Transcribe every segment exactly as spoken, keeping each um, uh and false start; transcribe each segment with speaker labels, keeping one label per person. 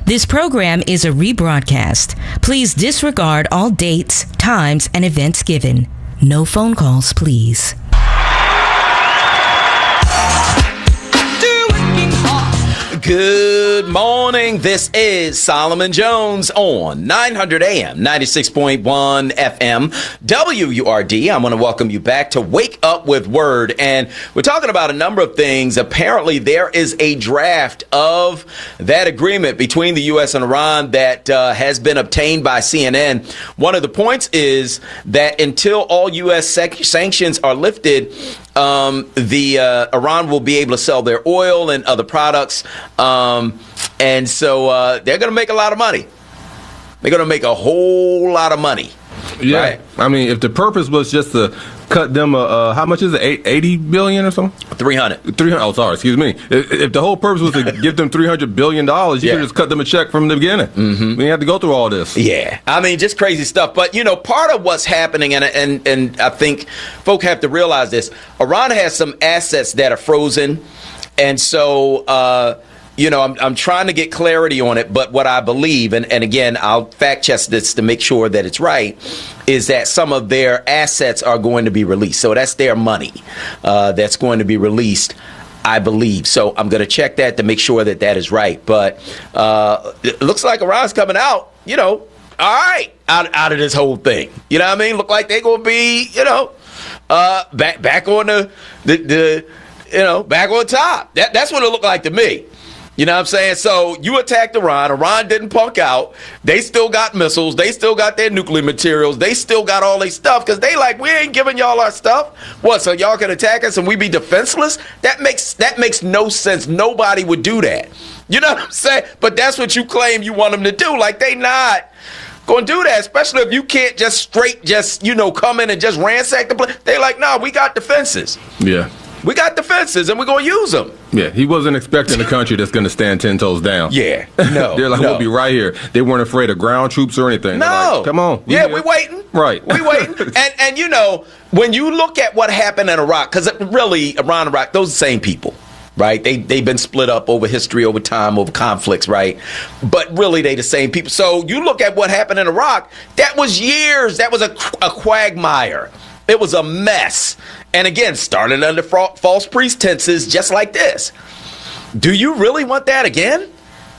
Speaker 1: This program is a rebroadcast. Please disregard all dates, times, and events given. No phone calls, please.
Speaker 2: Good morning. This is Solomon Jones on nine hundred A M, ninety-six point one F M, W U R D. I want to welcome you back to Wake Up with Word. And we're talking about a number of things. Apparently, there is a draft of that agreement between the U S and Iran that uh, has been obtained by C N N. One of the points is that until all U S sec- sanctions are lifted, um, the uh, Iran will be able to sell their oil and other products. Um, and so uh, they're going to make a lot of money. They're going to make a whole lot of money.
Speaker 3: Yeah.
Speaker 2: Right?
Speaker 3: I mean, if the purpose was just to cut them, uh, uh, how much is it, eighty billion dollars or something?
Speaker 2: three hundred.
Speaker 3: three hundred. Oh, sorry, excuse me. If, if the whole purpose was to give them three hundred billion dollars, you
Speaker 2: yeah.
Speaker 3: could just cut them a check from the beginning. Mm-hmm. We didn't have to go through all this.
Speaker 2: Yeah. I mean, just crazy stuff. But, you know, part of what's happening, and and, and I think folk have to realize this, Iran has some assets that are frozen. And so, uh, you know, I'm, I'm trying to get clarity on it, but what I believe, and, and again, I'll fact check this to make sure that it's right, is that some of their assets are going to be released. So that's their money uh, that's going to be released, I believe. So I'm going to check that to make sure that that is right. But uh, it looks like Iran's coming out, you know, all right, out, out of this whole thing. You know what I mean? Look like they're going to be, you know, uh, back back on the, the, the, you know, back on top. That, that's what it looked like to me. You know what I'm saying? So you attacked Iran. Iran didn't punk out. They still got missiles. They still got their nuclear materials. They still got all their stuff because they like, we ain't giving y'all our stuff. What, so y'all can attack us and we be defenseless? That makes that makes no sense. Nobody would do that. You know what I'm saying? But that's what you claim you want them to do. Like, they not going to do that, especially if you can't just straight just, you know, come in and just ransack the place. They like, no, we got defenses.
Speaker 3: Yeah.
Speaker 2: We got defenses, and we're going to use them.
Speaker 3: Yeah, he wasn't expecting a country that's going to stand ten toes down.
Speaker 2: Yeah, no.
Speaker 3: They're like,
Speaker 2: no.
Speaker 3: we'll be right here. They weren't afraid of ground troops or anything.
Speaker 2: No.
Speaker 3: Like, come on. We
Speaker 2: yeah,
Speaker 3: here.
Speaker 2: we're waiting.
Speaker 3: Right.
Speaker 2: We waiting. and, and, you know, when you look at what happened in Iraq, because really, Iran and Iraq, those are the same people. Right? They, they've been split up over history, over time, over conflicts, right? But really, they the same people. So you look at what happened in Iraq, that was years. That was a, a quagmire. It was a mess. And again, started under fra- false pretenses just like this. Do you really want that again?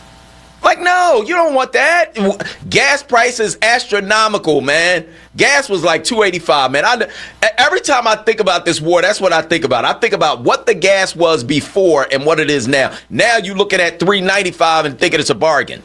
Speaker 2: Like, no, you don't want that. Gas prices astronomical, man. Gas was like two eighty-five, man. I, every time I think about this war, that's what I think about. I think about what the gas was before and what it is now. Now you're looking at three ninety-five and thinking it's a bargain.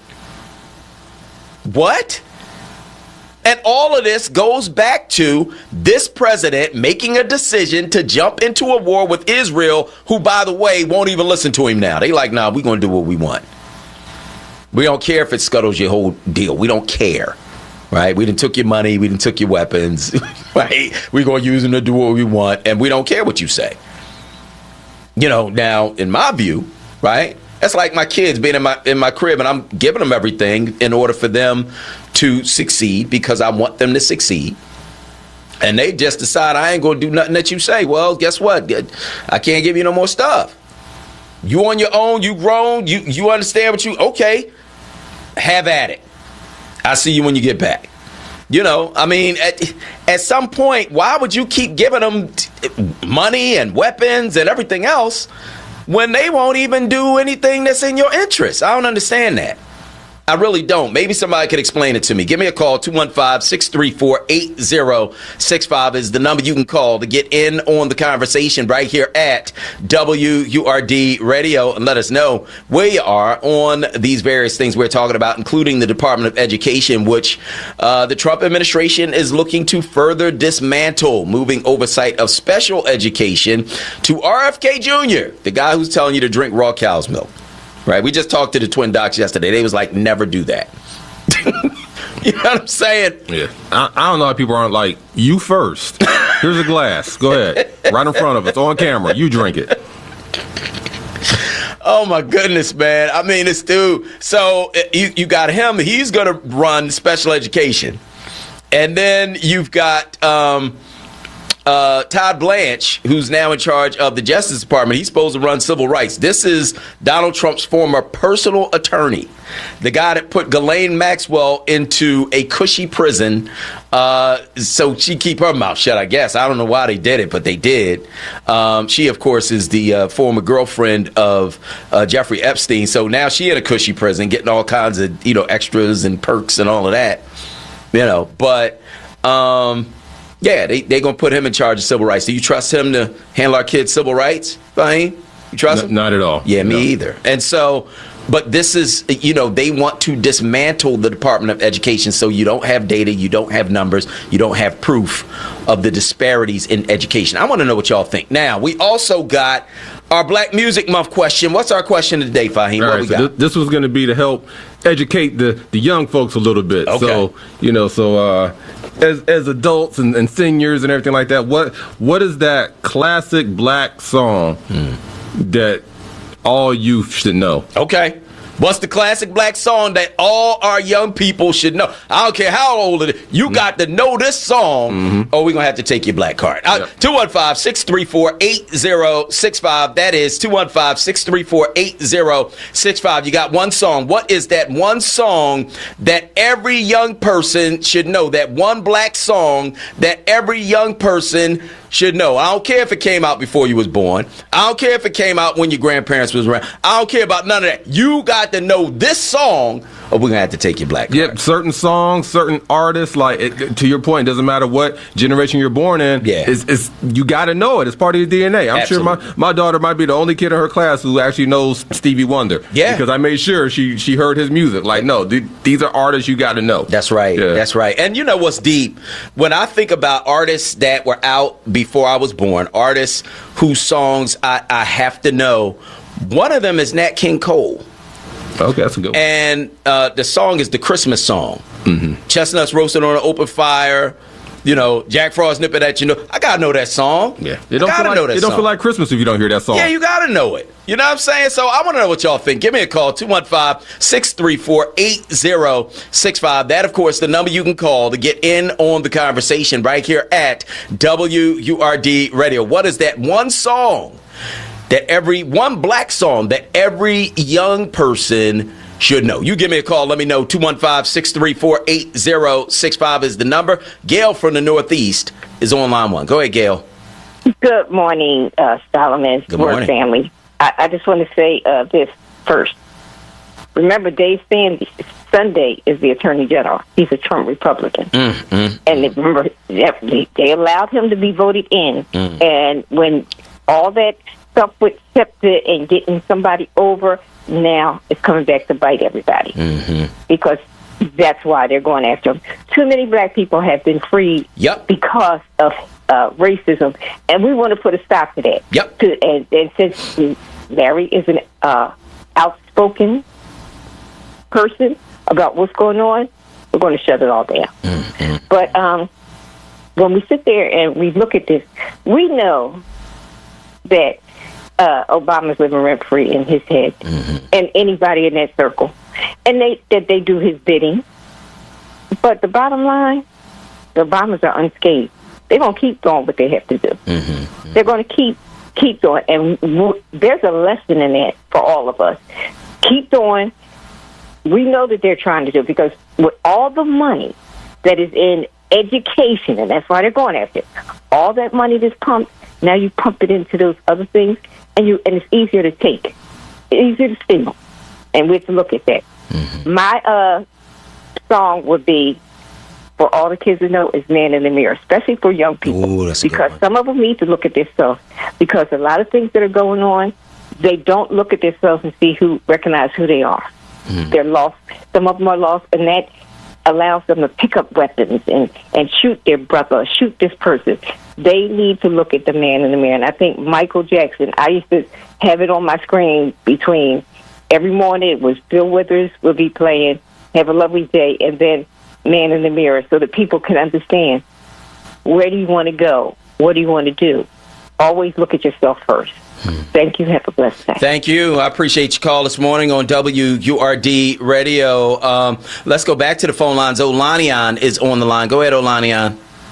Speaker 2: What? And all of this goes back to this president making a decision to jump into a war with Israel, who, by the way, won't even listen to him now. They like, nah, we're going to do what we want. We don't care if it scuttles your whole deal. We don't care, right? We done took your money. We done took your weapons, right? We're going to use them to do what we want, and we don't care what you say. You know, now, in my view, right, that's like my kids being in my in my crib, and I'm giving them everything in order for them to succeed because I want them to succeed. And they just decide I ain't going to do nothing that you say. Well, guess what? I can't give you no more stuff. You on your own, you grown, you, you understand what you, okay, have at it. I see you when you get back. You know, I mean, at, at some point, why would you keep giving them t- money and weapons and everything else when they won't even do anything that's in your interest? I don't understand that. I really don't. Maybe somebody could explain it to me. Give me a call. two one five, six three four, eight zero six five is the number you can call to get in on the conversation right here at W U R D Radio, and let us know where you are on these various things we're talking about, including the Department of Education, which uh, the Trump administration is looking to further dismantle, moving oversight of special education to R F K Junior, the guy who's telling you to drink raw cow's milk. Right, we just talked to the twin docs yesterday. They was like, never do that. You know what I'm saying?
Speaker 3: Yeah. I, I don't know how people aren't like, you first. Here's a glass. Go ahead. Right in front of us, on camera. You drink it.
Speaker 2: Oh, my goodness, man. I mean, this dude. So you, you got him. He's going to run special education. And then you've got um, uh, Todd Blanche, who's now in charge of the Justice Department, he's supposed to run civil rights. This is Donald Trump's former personal attorney, the guy that put Ghislaine Maxwell into a cushy prison uh, so she keep her mouth shut, I guess. I don't know why they did it, but they did. Um, she, of course, is the uh, former girlfriend of uh, Jeffrey Epstein. So now she in a cushy prison getting all kinds of, you know, extras and perks and all of that, you know. But, um, yeah, they they going to put him in charge of civil rights. Do you trust him to handle our kids' civil rights, Fahim? You trust
Speaker 3: N-
Speaker 2: him?
Speaker 3: Not at all.
Speaker 2: Yeah, me
Speaker 3: no.
Speaker 2: either. And so... But this is, you know, they want to dismantle the Department of Education so you don't have data, you don't have numbers, you don't have proof of the disparities in education. I want to know what y'all think. Now, we also got our Black Music Month question. What's our question today, Fahim?
Speaker 3: All
Speaker 2: what
Speaker 3: right,
Speaker 2: we
Speaker 3: so
Speaker 2: got?
Speaker 3: Th- this was going to be to help educate the, the young folks a little bit.
Speaker 2: Okay.
Speaker 3: So, you know, so uh, as as adults and, and seniors and everything like that, what what is that classic black song hmm. that all youth should know?
Speaker 2: Okay. What's the classic black song that all our young people should know? I don't care how old it is. You mm-hmm. got to know this song, mm-hmm. or we're going to have to take your black card. Uh, two one five, six three four, eight zero six five. That is two one five, six three four, eight zero six five. You got one song. What is that one song that every young person should know? That one black song that every young person should know. I don't care if it came out before you was born. I don't care if it came out when your grandparents was around. I don't care about none of that. You got to know this song, or we're going to have to take your black card.
Speaker 3: Yep, certain songs, certain artists, like, it, to your point, it doesn't matter what generation you're born in.
Speaker 2: Yeah.
Speaker 3: It's, it's, you got to know it. It's part of your D N A. I'm
Speaker 2: Absolutely.
Speaker 3: sure my, my daughter might be the only kid in her class who actually knows Stevie Wonder.
Speaker 2: Yeah.
Speaker 3: Because I made sure she, she heard his music. Like, no, th- these are artists you got to know.
Speaker 2: That's right.
Speaker 3: Yeah.
Speaker 2: That's right. And you know what's deep? When I think about artists that were out before I was born, artists whose songs I, I have to know, one of them is Nat King Cole.
Speaker 3: Okay, that's a good one.
Speaker 2: And uh, the song is the Christmas song.
Speaker 3: Mm-hmm.
Speaker 2: Chestnuts roasted on an open fire. You know, Jack Frost nipping at you. Know, I gotta know that song.
Speaker 3: Yeah, it don't,
Speaker 2: I gotta
Speaker 3: feel like,
Speaker 2: know that
Speaker 3: it don't
Speaker 2: song.
Speaker 3: feel like Christmas if you don't hear that song.
Speaker 2: Yeah, you gotta know it. You know what I'm saying? So I want to know what y'all think. Give me a call, two one five, six three four, eight zero six five. That, of course, the number you can call to get in on the conversation right here at W U R D Radio. What is that one song that every, one black song that every young person should know? You give me a call. Let me know. two one five, six three four, eight zero six five is the number. Gail from the Northeast is on line one. Go ahead, Gail.
Speaker 4: Good morning, uh, Solomon.
Speaker 2: Good morning.
Speaker 4: Family. I, I just want to say uh, this first. Remember, Dave Sandy, Sunday is the Attorney General. He's a Trump Republican.
Speaker 2: Mm, mm,
Speaker 4: and they, remember, they, they allowed him to be voted in.
Speaker 2: Mm.
Speaker 4: And when all that stuff with SEPTA and getting somebody over, now it's coming back to bite everybody.
Speaker 2: mm-hmm.
Speaker 4: Because that's why they're going after him. Too many black people have been freed
Speaker 2: Yep.
Speaker 4: because of uh, racism, and we want to put a stop to that.
Speaker 2: Yep.
Speaker 4: To, and, and since Larry is an uh, outspoken person about what's going on, we're going to shut it all down.
Speaker 2: Mm-hmm.
Speaker 4: But um, when we sit there and we look at this, we know that uh, Obama's living rent free in his head, mm-hmm. and anybody in that circle, and they that they do his bidding. But the bottom line, the Obamas are unscathed. They're going to keep doing what they have to do.
Speaker 2: Mm-hmm.
Speaker 4: They're going to keep keep doing, and w- there's a lesson in that for all of us. Keep doing. We know that they're trying to do it because with all the money that is in education, and that's why they're going after it, all that money that's pumped, now you pump it into those other things, and you and it's easier to take, it's easier to steal, and we have to look at that. Mm-hmm. My uh, song would be, for all the kids to know, is Man in the Mirror, especially for young people.
Speaker 2: Ooh, that's a good
Speaker 4: because
Speaker 2: one.
Speaker 4: some of them need to look at themselves, because a lot of things that are going on, they don't look at themselves and see who, recognize who they are. Mm-hmm. They're lost. Some of them are lost, and that allows them to pick up weapons and, and shoot their brother, shoot this person. They need to look at the man in the mirror. And I think Michael Jackson, I used to have it on my screen between every morning. It was Bill Withers would be playing Have a Lovely Day, and then Man in the Mirror, so that people can understand, where do you want to go? What do you want to do? Always look at yourself first. Hmm. Thank you. Have a blessed day.
Speaker 2: Thank you. I appreciate your call this morning on W U R D Radio. Um, let's go back to the phone lines. Olanian is on the line. Go ahead, Olanian.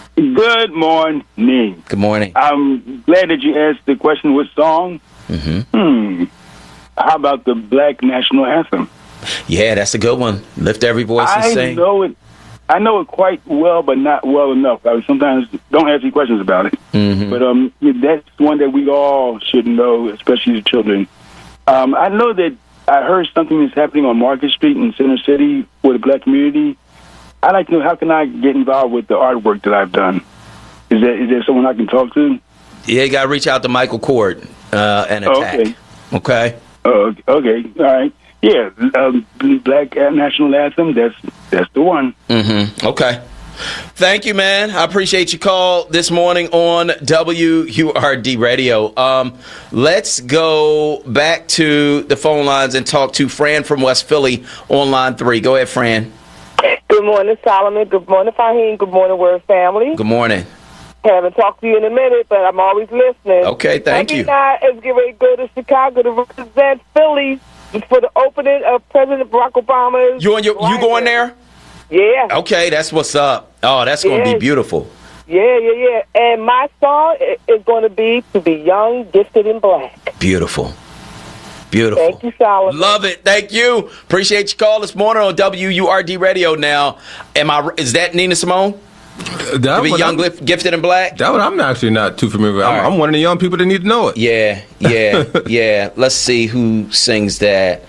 Speaker 5: Good morning.
Speaker 2: Good morning.
Speaker 5: I'm glad that you asked the question, what song?
Speaker 2: Mm-hmm.
Speaker 5: Hmm. How about the Black National Anthem?
Speaker 2: Yeah, that's a good one. Lift every voice and
Speaker 5: I
Speaker 2: sing.
Speaker 5: know it. I know it quite well, but not well enough. I sometimes don't ask you questions about it.
Speaker 2: Mm-hmm.
Speaker 5: But um, that's one that we all should know, especially the children. Um, I know that I heard something that's happening on Market Street in Center City with the black community. I'd like to know, how can I get involved with the artwork that I've done? Is there, is there someone I can talk to?
Speaker 2: Yeah, you got to reach out to Michael Cord uh, and Attack.
Speaker 5: Okay.
Speaker 2: Okay.
Speaker 5: Uh, okay. All right. Yeah. Um, Black National Anthem. That's that's the one.
Speaker 2: Mm-hmm. Okay. Thank you, man. I appreciate your call this morning on W U R D Radio. Um, let's go back to the phone lines and talk to Fran from West Philly on line three. Go ahead, Fran.
Speaker 6: Good morning, Solomon. Good morning, Fahim. Good morning, Word Family.
Speaker 2: Good morning.
Speaker 6: Haven't talked to you in a minute, but I'm always listening.
Speaker 2: Okay, thank you.
Speaker 6: Night is getting ready to go to Chicago to represent Philly for the opening of President Barack Obama's.
Speaker 2: You and your, you going there?
Speaker 6: Yeah.
Speaker 2: Okay, that's what's up. Oh, that's going to
Speaker 6: Yeah.
Speaker 2: be beautiful.
Speaker 6: Yeah, yeah, yeah. And my song i- is going to be To Be Young, Gifted, and Black.
Speaker 2: Beautiful. Beautiful.
Speaker 6: Thank you, Solomon.
Speaker 2: Love it. Thank you. Appreciate your call this morning on W U R D Radio. Now, am I? Is that Nina Simone?
Speaker 3: That
Speaker 2: To be
Speaker 3: one,
Speaker 2: young,
Speaker 3: I'm,
Speaker 2: gif- gifted, and black?
Speaker 3: that one I'm actually not too familiar with. I'm,
Speaker 2: All right.
Speaker 3: I'm one of the young people that need to know it.
Speaker 2: Yeah, yeah, yeah. Let's see who sings that.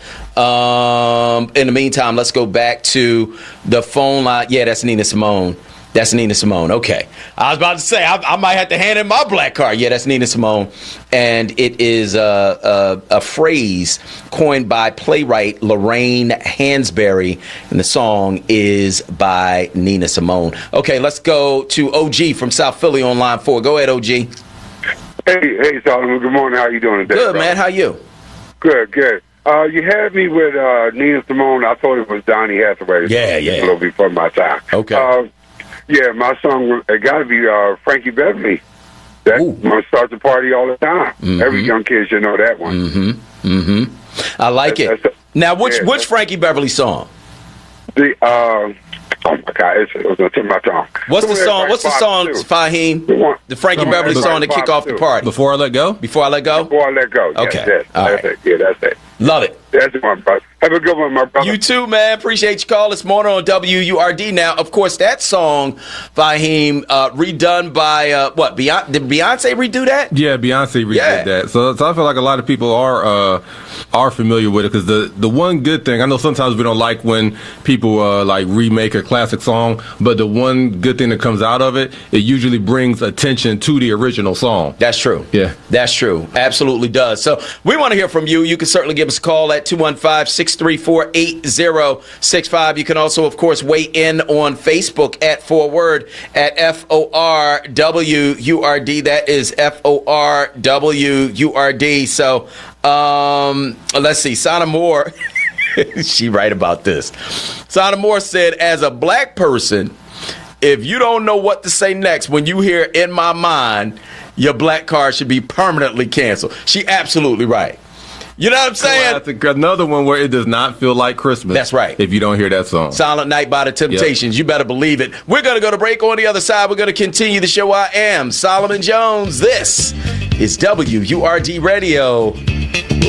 Speaker 2: Um, in the meantime, let's go back to the phone line. Yeah, that's Nina Simone. That's Nina Simone. Okay. I was about to say, I, I might have to hand in my black card. Yeah, that's Nina Simone. And it is a, a, a phrase coined by playwright Lorraine Hansberry. And the song is by Nina Simone. Okay, let's go to O G from South Philly on line four. Go ahead, O G.
Speaker 7: Hey, hey, Solomon. Good morning. How you doing today?
Speaker 2: Good,
Speaker 7: bro?
Speaker 2: man. How you?
Speaker 7: Good, good. Uh, you had me with uh, Nina Simone. I thought it was Donny Hathaway.
Speaker 2: Yeah, yeah.
Speaker 7: A little before my time.
Speaker 2: Okay.
Speaker 7: Uh, yeah, my song, it got to be uh, Frankie Beverly. That
Speaker 2: Ooh.
Speaker 7: one starts the party all the time.
Speaker 2: Mhm.
Speaker 7: Every young kid should know that one.
Speaker 2: Mm-hmm. Mm-hmm. I like
Speaker 7: That's-
Speaker 2: it.
Speaker 7: that's a-
Speaker 2: Now, which
Speaker 7: yeah,
Speaker 2: which
Speaker 7: that's-
Speaker 2: Frankie Beverly song?
Speaker 7: The, uh, oh, my God. It's, it was going to tip my tongue.
Speaker 2: What's the
Speaker 7: Come here,
Speaker 2: song? What's the
Speaker 7: five
Speaker 2: song,
Speaker 7: two.
Speaker 2: Fahim?
Speaker 7: The one-
Speaker 2: The Frankie
Speaker 7: Come on,
Speaker 2: Beverly
Speaker 7: it's
Speaker 2: song to
Speaker 7: like
Speaker 2: kick
Speaker 7: five
Speaker 2: off the
Speaker 7: two.
Speaker 2: party.
Speaker 3: Before I let go?
Speaker 2: Before I let go?
Speaker 7: Before I let go. Yes,
Speaker 2: Okay.
Speaker 7: Yes,
Speaker 2: All
Speaker 7: that's
Speaker 2: right.
Speaker 7: it. Yeah, that's it.
Speaker 2: Love it.
Speaker 7: That's the one, brother. Have a good one, my brother.
Speaker 2: You too, man. Appreciate your call this morning on W U R D. Now, of course, that song, Fahim, uh, redone by, uh, what, Beyonce? Did Beyonce redo that?
Speaker 3: Yeah, Beyonce redid
Speaker 2: Yeah.
Speaker 3: that. So, so I feel like a lot of people are uh, are familiar with it because the, the one good thing, I know sometimes we don't like when people uh, like remake a classic song, but the one good thing that comes out of it, it usually brings attention to the original song.
Speaker 2: That's true.
Speaker 3: Yeah.
Speaker 2: That's true. Absolutely does. So we want to hear from you. You can certainly give us a call at two one five, six three four, eight zero six five. You can also, of course, weigh in on Facebook at Forward at F O R W U R D. That is F O R W U R D. So um, let's see. Sana Moore, she right about this. Sana Moore said, as a black person, if you don't know what to say next when you hear "in my mind," your black card should be permanently canceled. She absolutely right. You know what I'm saying?
Speaker 3: That's a- another one where it does not feel like Christmas.
Speaker 2: That's right.
Speaker 3: If you don't hear that song.
Speaker 2: Silent Night by the Temptations. You better believe it. We're going to go to break. On the other side, we're going to continue the show. I am Solomon Jones. This is W U R D Radio.